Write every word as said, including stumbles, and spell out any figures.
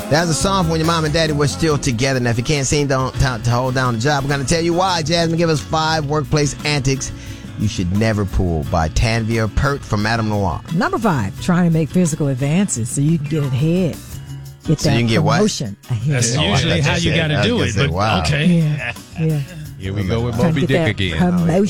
That's a song for when your mom and daddy were still together. Now, if you can't seem to, to, to hold down the job, I'm going to tell you why. Jasmine, give us five workplace antics you should never pull by Tanvir Pert from Madame Noir. Number five, trying to make physical advances so you can get ahead. Get so that you can get promotion what? ahead. That's Oh, usually how you got to do it. Say, But wow. okay. Yeah, yeah. Here we go with Trying to Moby get Dick that again. promotion.